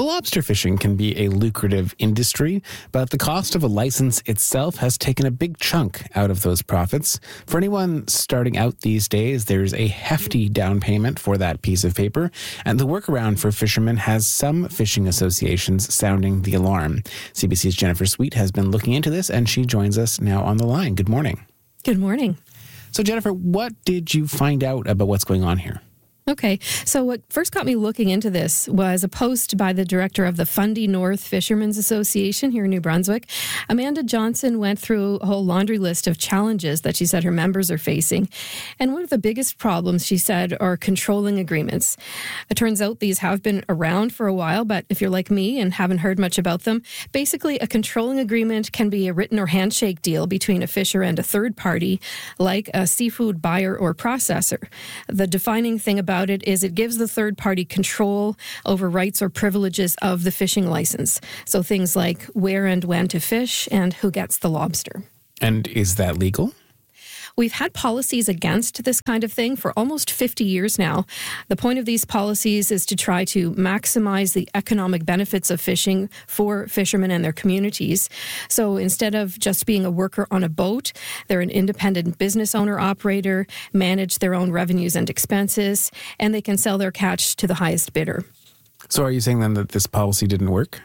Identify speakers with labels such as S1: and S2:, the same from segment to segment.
S1: Well, lobster fishing can be a lucrative industry, but the cost of a license itself has taken a big chunk out of those profits. For anyone starting out these days, there's a hefty down payment for that piece of paper, and the workaround for fishermen has some fishing associations sounding the alarm. CBC's Jennifer Sweet has been looking into this, and she joins us now on the line. Good morning.
S2: Good morning.
S1: So, Jennifer, what did you find out about what's going on here?
S2: Okay, so what first got me looking into this was a post by the director of the Fundy North Fishermen's Association here in New Brunswick. Amanda Johnson went through a whole laundry list of challenges that she said her members are facing. And one of the biggest problems, she said, are controlling agreements. It turns out these have been around for a while, but if you're like me and haven't heard much about them, basically a controlling agreement can be a written or handshake deal between a fisher and a third party, like a seafood buyer or processor. The defining thing about it is it gives the third party control over rights or privileges of the fishing license. So things like where and when to fish and who gets the lobster.
S1: And is that legal?
S2: We've had policies against this kind of thing for almost 50 years now. The point of these policies is to try to maximize the economic benefits of fishing for fishermen and their communities. So instead of just being a worker on a boat, they're an independent business owner-operator, manage their own revenues and expenses, and they can sell their catch to the highest bidder.
S1: So are you saying then that this policy didn't work?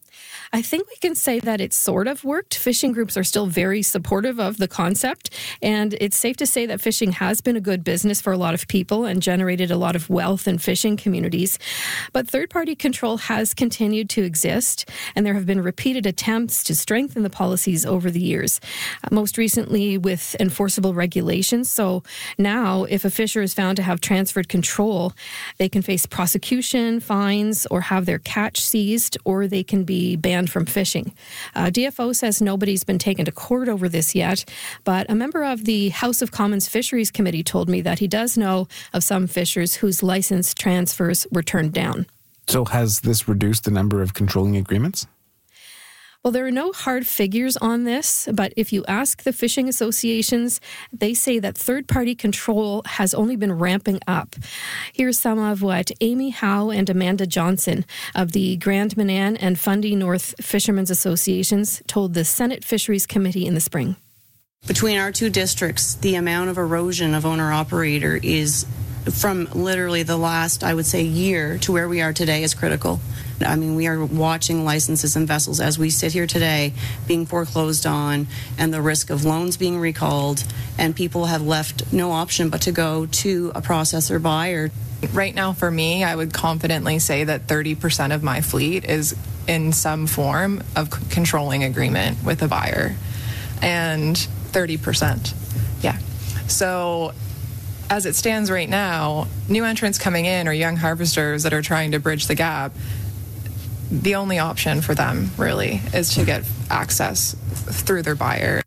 S2: I think we can say that it sort of worked. Fishing groups are still very supportive of the concept, and it's safe to say that fishing has been a good business for a lot of people and generated a lot of wealth in fishing communities. But third-party control has continued to exist, and there have been repeated attempts to strengthen the policies over the years, most recently with enforceable regulations. So now, if a fisher is found to have transferred control, they can face prosecution, fines, or have their catch seized, or they can be banned from fishing. DFO says nobody's been taken to court over this yet, but a member of the House of Commons Fisheries Committee told me that he does know of some fishers whose license transfers were turned down.
S1: So has this reduced the number of controlling agreements?
S2: Well, there are no hard figures on this, but if you ask the fishing associations, they say that third-party control has only been ramping up. Here's some of what Amy Howe and Amanda Johnson of the Grand Manan and Fundy North Fishermen's Associations told the Senate Fisheries Committee in the spring.
S3: Between our two districts, the amount of erosion of owner-operator is from literally the last, I would say, year to where we are today is critical. I mean, we are watching licenses and vessels as we sit here today being foreclosed on and the risk of loans being recalled, and people have left no option but to go to a processor buyer.
S4: Right now, for me, I would confidently say that 30% of my fleet is in some form of controlling agreement with a buyer. And 30%. Yeah. So as it stands right now, new entrants coming in or young harvesters that are trying to bridge the gap, the only option for them really is to get access through their buyer.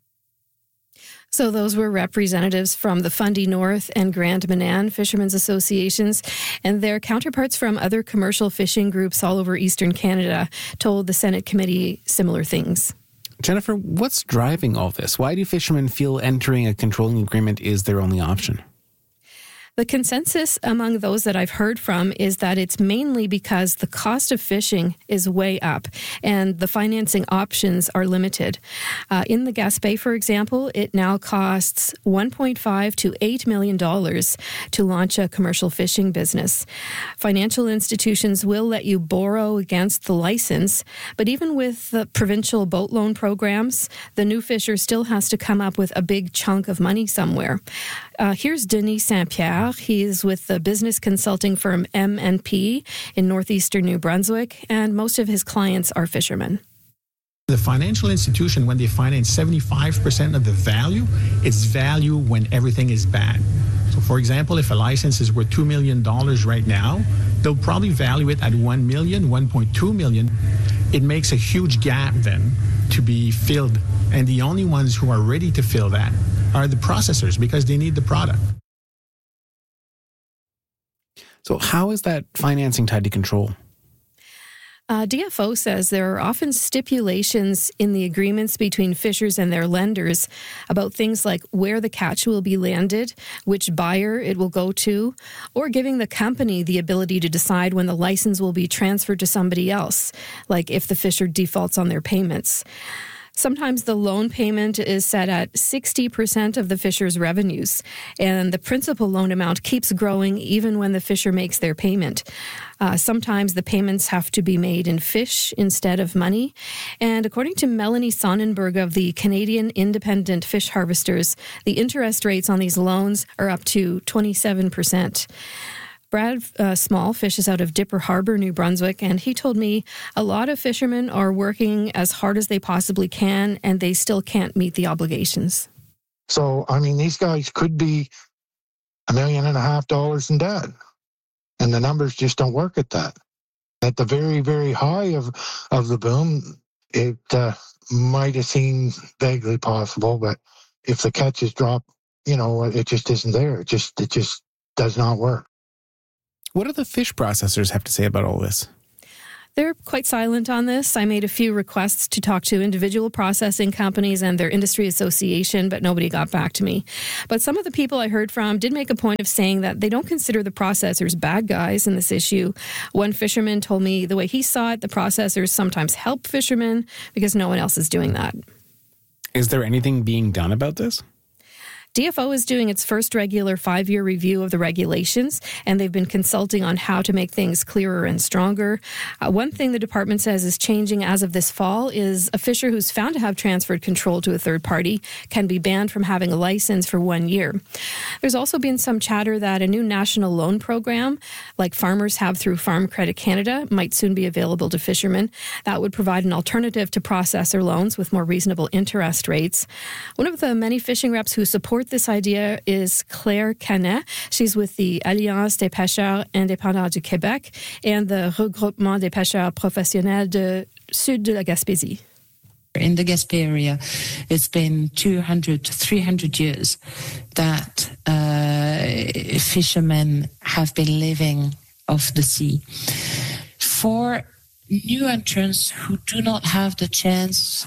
S2: So those were representatives from the Fundy North and Grand Manan Fishermen's Associations, and their counterparts from other commercial fishing groups all over Eastern Canada told the Senate committee similar things.
S1: Jennifer, what's driving all this? Why do fishermen feel entering a controlling agreement is their only option?
S2: The consensus among those that I've heard from is that it's mainly because the cost of fishing is way up and the financing options are limited. In the Gaspé, for example, it now costs $1.5 to $8 million to launch a commercial fishing business. Financial institutions will let you borrow against the license, but even with the provincial boat loan programs, the new fisher still has to come up with a big chunk of money somewhere. Here's Denis Saint-Pierre. He is with the business consulting firm M&P in northeastern New Brunswick, and most of his clients are fishermen.
S5: The financial institution, when they finance 75% of the value, it's value when everything is bad. So, for example, if a license is worth $2 million right now, they'll probably value it at $1 million, $1.2 million. It makes a huge gap then to be filled. And the only ones who are ready to fill that are the processors because they need the product.
S1: So how is that financing tied to control?
S2: DFO says there are often stipulations in the agreements between fishers and their lenders about things like where the catch will be landed, which buyer it will go to, or giving the company the ability to decide when the license will be transferred to somebody else, like if the fisher defaults on their payments. Sometimes the loan payment is set at 60% of the fisher's revenues, and the principal loan amount keeps growing even when the fisher makes their payment. Sometimes the payments have to be made in fish instead of money. And according to Melanie Sonnenberg of the Canadian Independent Fish Harvesters, the interest rates on these loans are up to 27%. Brad Small fishes out of Dipper Harbor, New Brunswick, and he told me a lot of fishermen are working as hard as they possibly can, and they still can't meet the obligations.
S6: So, I mean, these guys could be $1.5 million in debt, and the numbers just don't work at that. At the very, very high of the boom, it might have seemed vaguely possible, but if the catches drop, it just isn't there. It just does not work.
S1: What do the fish processors have to say about all this?
S2: They're quite silent on this. I made a few requests to talk to individual processing companies and their industry association, but nobody got back to me. But some of the people I heard from did make a point of saying that they don't consider the processors bad guys in this issue. One fisherman told me the way he saw it, the processors sometimes help fishermen because no one else is doing that.
S1: Is there anything being done about this?
S2: DFO is doing its first regular 5-year review of the regulations, and they've been consulting on how to make things clearer and stronger. One thing the department says is changing as of this fall is a fisher who's found to have transferred control to a third party can be banned from having a license for 1 year. There's also been some chatter that a new national loan program, like farmers have through Farm Credit Canada, might soon be available to fishermen. That would provide an alternative to processor loans with more reasonable interest rates. One of the many fishing reps who support this idea is Claire Canet. She's with the Alliance des pêcheurs indépendants du Québec and the Regroupement des pêcheurs professionnels du Sud de la Gaspésie.
S7: In the Gaspé area, it's been 200 to 300 years that fishermen have been living off the sea. For new entrants who do not have the chance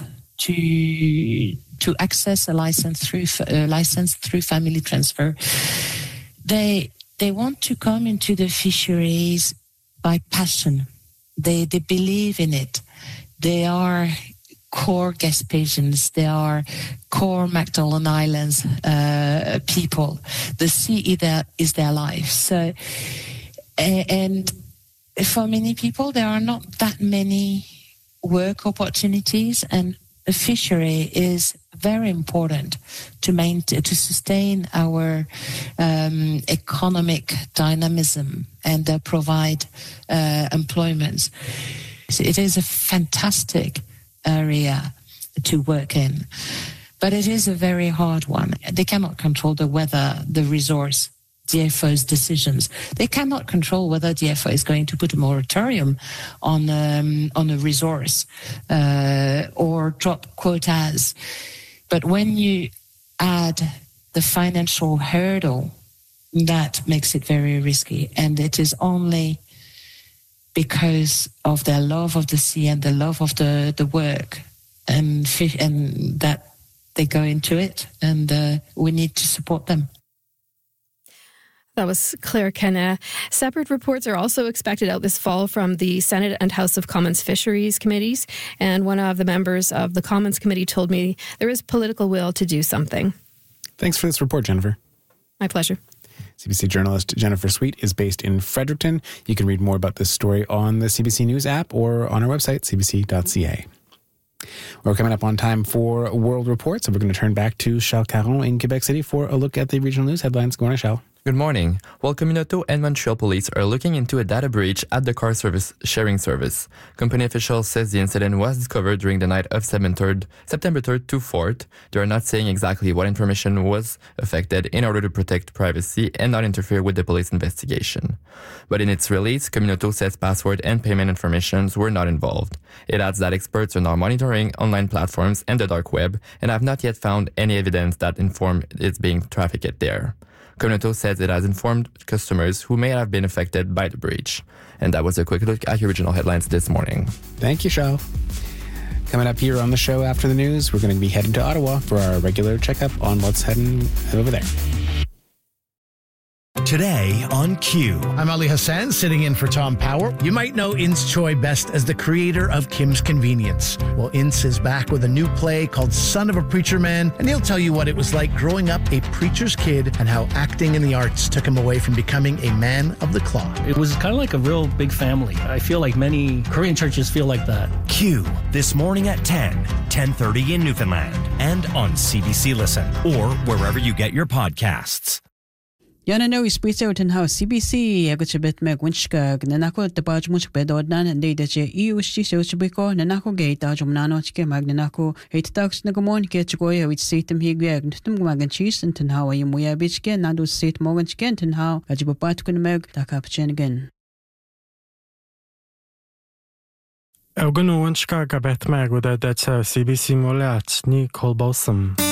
S7: to access a license through family transfer, they want to come into the fisheries by passion. They believe in it. They are core Gaspésians. They are core Magdalen Islands people. The sea is their life. So, and for many people, there are not that many work opportunities, and the fishery is very important to sustain our economic dynamism and provide employment. It is a fantastic area to work in, but it is a very hard one. They cannot control the weather, the resource, DFO's decisions. They cannot control whether DFO is going to put a moratorium on a resource or drop quotas. But when you add the financial hurdle, that makes it very risky. And it is only because of their love of the sea and the love of the work and fish, and that they go into it. And we need to support them.
S2: That was Claire Canet. Separate reports are also expected out this fall from the Senate and House of Commons Fisheries Committees, and one of the members of the Commons Committee told me there is political will to do something.
S1: Thanks for this report, Jennifer.
S2: My pleasure.
S1: CBC journalist Jennifer Sweet is based in Fredericton. You can read more about this story on the CBC News app or on our website, cbc.ca. We're coming up on time for World Report, so we're going to turn back to Charles Caron in Quebec City for a look at the regional news headlines. Go on, Charles.
S8: Good morning. Well, Communauto and Montreal Police are looking into a data breach at the car service sharing service. Company officials says the incident was discovered during the night of September 3rd to 4th. They are not saying exactly what information was affected in order to protect privacy and not interfere with the police investigation. But in its release, Communauto says password and payment informations were not involved. It adds that experts are now monitoring online platforms and the dark web and have not yet found any evidence that inform it's being trafficked there. Conoto says it has informed customers who may have been affected by the breach. And that was a quick look at your regional headlines this morning.
S1: Thank you, Shao. Coming up here on the show after the news, we're going to be heading to Ottawa for our regular checkup on what's heading over there.
S9: Today on Q.
S10: I'm Ali Hassan, sitting in for Tom Power. You might know Ince Choi best as the creator of Kim's Convenience. Well, Ince is back with a new play called Son of a Preacher Man, and he'll tell you what it was like growing up a preacher's kid and how acting in the arts took him away from becoming a man of the cloth.
S11: It was kind of like a real big family. I feel like many Korean churches feel like that.
S9: Q, this morning at 10:30 in Newfoundland, and on CBC Listen, or wherever you get your podcasts.
S12: Yana no ispritse utenhau CBC agutibet meg winchka nanako tapaj much bedodnan and data je iushi sochibiko nanako gate ajumnano chike magnanako hitatax nagamon ketchoya which seatem higag ntum magan cheese and tenhawa yumuya bichke nadu seat morgan chicken tenhau ajibapat meg takapchen again.
S13: Elgunu winchka gabet meg with that CBC molat ni kolbosum.